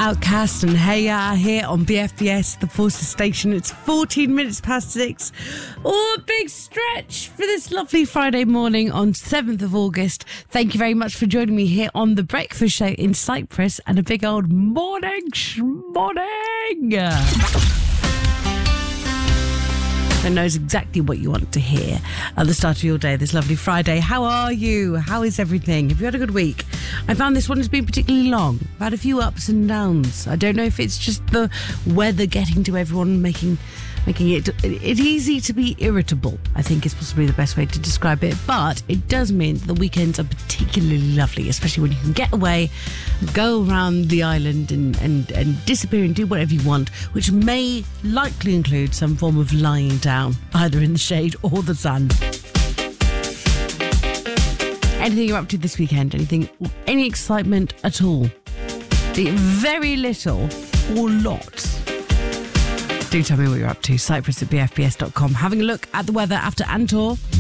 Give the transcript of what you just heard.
Outcast and Hey Ya here on BFBS, the Forces Station. It's 14 minutes past 6. Oh, a big stretch for this lovely Friday morning on 7th of August. Thank you very much for joining me here on The Breakfast Show in Cyprus, and a big old morning. And knows exactly what you want to hear at the start of your day, this lovely Friday. How are you? How is everything? Have you had a good week? I found this one has been particularly long. I've had a few ups and downs. I don't know if it's just the weather getting to everyone, making it easy to be irritable, I think is possibly the best way to describe it. But it does mean that the weekends are particularly lovely, especially when you can get away, go around the island and disappear and do whatever you want, which may likely include some form of lying down, either in the shade or the sun. Anything you're up to this weekend? Any excitement at all? Very little or lots? Do tell me what you're up to. Cyprus at bfbs.com. Having a look at the weather after Antor.